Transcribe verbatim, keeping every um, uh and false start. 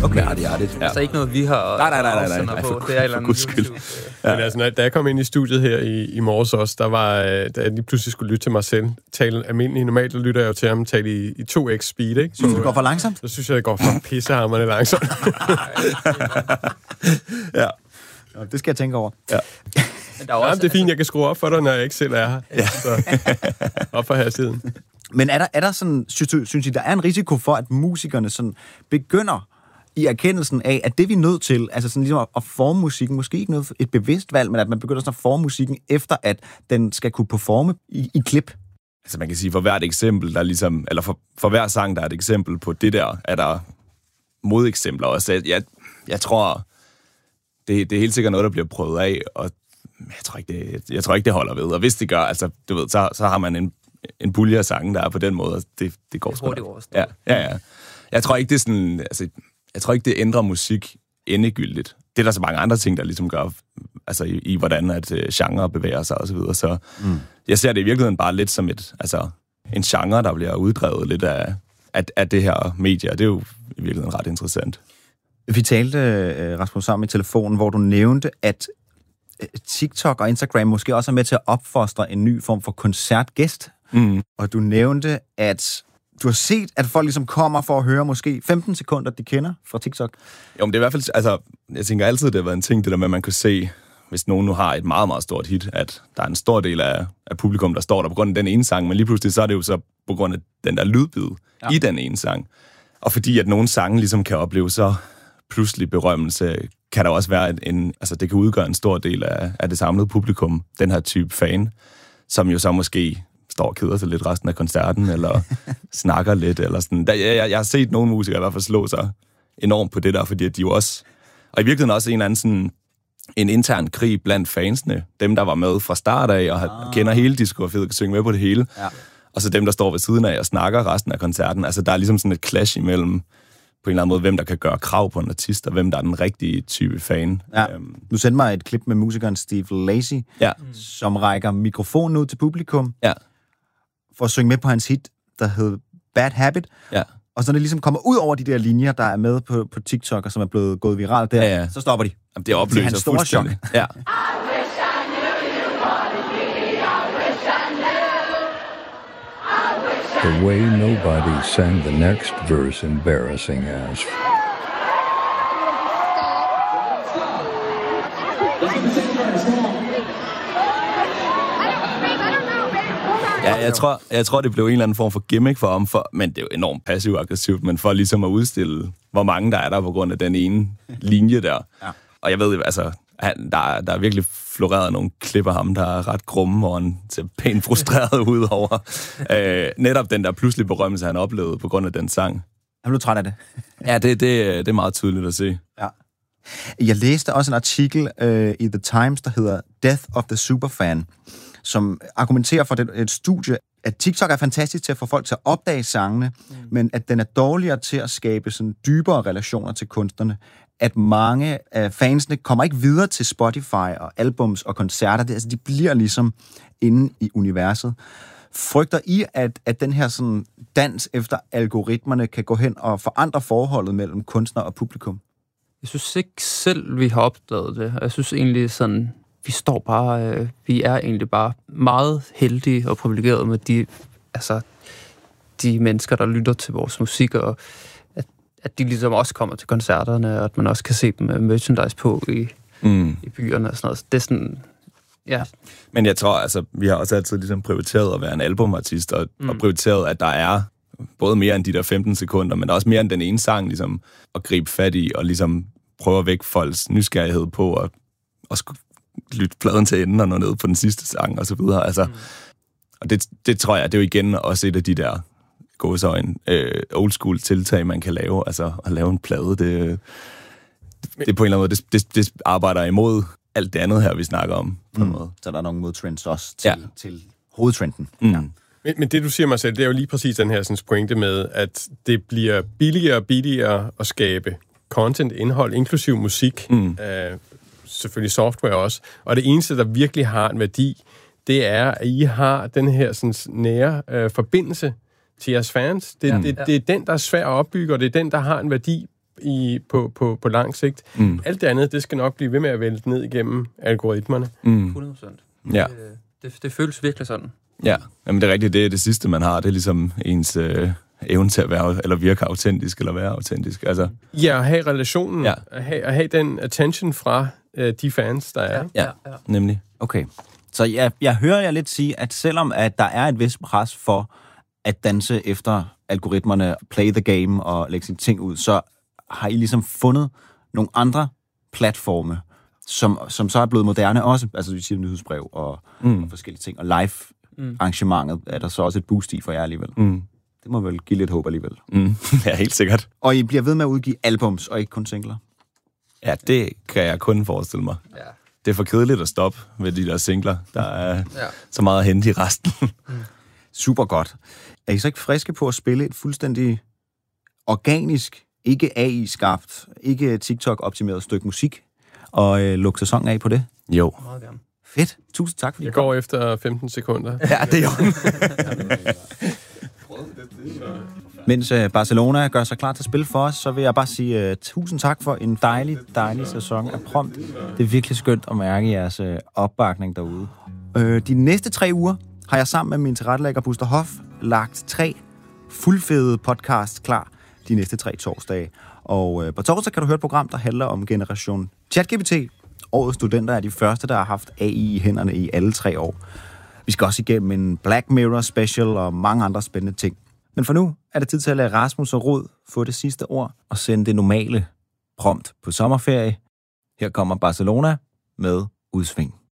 Okay, ærligt. Ja. Altså ikke noget, vi har nej, nej, nej, nej, nej. på. For, det er for, for guds skyld. Ja. Men altså, da jeg kom ind i studiet her i, i morges også, der var, da jeg lige pludselig skulle lytte til mig selv, tale almindeligt. Normalt lytter jeg jo til ham tale i, i to x speed, ikke? Synes du, det går for langsomt? Så synes jeg, det går for pissehammerende langsomt. Ja. Det skal jeg tænke over. Ja. Men der er også, ja, det er fint, jeg kan skrue op for dig, når jeg ikke selv er her. Ja. Så op for hastigheden. Men er der, er der sådan, synes, synes I, der er en risiko for, at musikerne sådan begynder i erkendelsen af, at det vi er nødt til, altså sådan ligesom at forme musikken, måske ikke noget et bevidst valg, men at man begynder sådan at forme musikken, efter at den skal kunne performe i, i klip? Altså man kan sige, for hvert eksempel, der ligesom, eller for, for hver sang, der er et eksempel på det der, er der modeksempler også. Jeg, jeg, jeg tror, det, det er helt sikkert noget, der bliver prøvet af, og jeg tror ikke, det, jeg tror ikke, det holder ved. Og hvis det gør, altså, du ved, så, så har man en, en pulje af sange, der er på den måde, og det, det går sgu. Det går også. Ja, ja, ja. Jeg tror ikke, det er sådan, altså, jeg tror ikke, det ændrer musik endegyldigt. Det er der så mange andre ting, der ligesom gør, altså i, i hvordan at uh, genre bevæger sig og så videre. Så mm. jeg ser det i virkeligheden bare lidt som et, altså en genre, der bliver uddrevet lidt af, af, af det her medie, og det er jo i virkeligheden ret interessant. Vi talte, uh, Rasmus, sammen i telefonen, hvor du nævnte, at TikTok og Instagram måske også er med til at opfostre en ny form for koncertgæst. Mm. Og du nævnte, at du har set, at folk ligesom kommer for at høre måske femten sekunder, de kender fra TikTok. Jo, men det er i hvert fald, altså, jeg tænker altid, det har været en ting, det der med, at man kan se, hvis nogen nu har et meget, meget stort hit, at der er en stor del af, af publikum, der står der på grund af den ene sang, men lige pludselig så er det jo så på grund af den der lydbid ja. i den ene sang. Og fordi at nogle sange ligesom kan opleve så pludselig berømmelse, kan der også være en, en altså det kan udgøre en stor del af, af det samlede publikum, den her type fan, som jo så måske står og keder sig lidt resten af koncerten, eller snakker lidt, eller sådan. Der, jeg, jeg har set nogle musikere i hvert fald slå sig enormt på det der, fordi de jo også, og i virkeligheden også en eller anden sådan, en intern krig blandt fansene, dem der var med fra start af, og ah. kender hele diskografiet, og kan synge med på det hele, ja. og så dem der står ved siden af og snakker resten af koncerten. Altså der er ligesom sådan et clash imellem, på en eller anden måde, hvem der kan gøre krav på en artist, og hvem der er den rigtige type fan. Ja. Øhm. Du sendte mig et klip med musikeren Steve Lacy, ja. som rækker mikrofonen ud til publikum, ja. for at synge med på hans hit, der hed Bad Habit. Ja. Og så når det ligesom kommer ud over de der linjer, der er med på, på TikTok, og som er blevet gået viralt der, ja, ja. så stopper de. Jamen, det opløser fuldstændig. Ja. The way nobody sang the next verse embarrassing as. Ja, jeg tror, jeg tror, det blev en eller anden form for gimmick for ham, for, men det er jo enormt passiv-aggressivt, men for ligesom at udstille, hvor mange der er der på grund af den ene linje der. Ja. Og jeg ved, altså, han, der, der er virkelig floreret nogle klip af ham, der er ret grumme, hvor han ser pænt frustreret ud over øh, netop den der pludselig berømmelse, han oplevede på grund af den sang. Er du træt af det? Ja, det, det, det er meget tydeligt at se. Ja. Jeg læste også en artikel øh, i The Times, der hedder Death of the Superfan, som argumenterer for det, et studie, at TikTok er fantastisk til at få folk til at opdage sangene, mm. men at den er dårligere til at skabe sådan dybere relationer til kunstnerne. At mange af fansene kommer ikke videre til Spotify og albums og koncerter. Det, altså, de bliver ligesom inde i universet. Frygter I, at, at den her sådan dans efter algoritmerne kan gå hen og forandre forholdet mellem kunstner og publikum? Jeg synes ikke selv, vi har opdaget det. Jeg synes egentlig sådan, vi står bare, øh, vi er egentlig bare meget heldige og privilegerede med de, altså, de mennesker, der lytter til vores musik, og at, at de ligesom også kommer til koncerterne, og at man også kan se dem med merchandise på i, mm. i byerne og sådan noget. Det er sådan, ja. Men jeg tror, altså, vi har også altid ligesom prioriteret at være en albumartist, og, mm. og prioriteret, at der er både mere end de der femten sekunder, men også mere end den ene sang, ligesom at gribe fat i, og ligesom prøve at vække folks nysgerrighed på, at, at lytte pladen til enden og nå ned på den sidste sang, og så videre. Altså, mm. og det, det tror jeg, det er jo igen også et af de der gåseøjne, øh, old school tiltag, man kan lave. Altså, at lave en plade, det, det, det på en eller anden måde, det, det, det arbejder imod alt det andet her, vi snakker om. På mm. en måde. Så der er nogle modtrends også til, ja. til hovedtrenden. Mm. Ja. Men, men det, du siger, Marcel, det er jo lige præcis den her sådan, pointe med, at det bliver billigere og billigere at skabe content, indhold, inklusiv musik, mm. øh, selvfølgelig software også. Og det eneste, der virkelig har en værdi, det er, at I har den her sådan, nære øh, forbindelse til jeres fans. Det, ja. det, det er den, der er svær at opbygge, og det er den, der har en værdi i, på, på, på lang sigt. Mm. Alt det andet, det skal nok blive ved med at vælte ned igennem algoritmerne. Mm. hundrede procent. Ja. Det, det, det føles virkelig sådan. Ja, jamen det er rigtigt. Det er det sidste, man har. Det er ligesom ens øh, evne til at være, eller virke autentisk, eller være autentisk. Altså, ja, at have relationen, ja. at, have, at have den attention fra øh, de fans, der er. Ja, ja, ja. Nemlig. Okay. Så jeg, jeg hører jer lidt sige, at selvom at der er et vist pres for at danse efter algoritmerne, play the game og lægge sine ting ud, så har I ligesom fundet nogle andre platforme, som, som så er blevet moderne også. Altså, vi siger nyhedsbrev og, mm. og forskellige ting. Og live-arrangementet er der så også et boost i for jer alligevel. Mm. Det må vel give lidt håb alligevel. Mm. Ja, helt sikkert. Og I bliver ved med at udgive albums, og ikke kun singler? Ja, det kan jeg kun forestille mig. Ja. Det er for kedeligt at stoppe ved de der singler. Der er ja. så meget at hente i resten. Mm. Super godt. Er I så ikke friske på at spille et fuldstændig organisk, ikke A I-skabt, ikke TikTok-optimeret stykke musik, og øh, lukke sæsonen af på det? Jo. Meget gerne. Fedt. Tusind tak, fordi jeg går efter femten sekunder. Ja, det er jo. Mens uh, Barcelona gør sig klar til at spille for os, så vil jeg bare sige uh, tusind tak for en dejlig, dejlig sæson af Prompt. Det er virkelig skønt at mærke jeres uh, opbakning derude. Uh, de næste tre uger har jeg sammen med min tilrettelægger Buster Hoff lagt tre fuldfede podcasts klar de næste tre torsdage. Og uh, på torsdag kan du høre et program, der handler om generation ChatGPT. Årets studenter er de første, der har haft A I i hænderne i alle tre år. Vi skal også igennem en Black Mirror special og mange andre spændende ting. Men for nu er det tid til at lade Rasmus og Rod få det sidste ord og sende det normale prompt på sommerferie. Her kommer Barcelona med Udsving.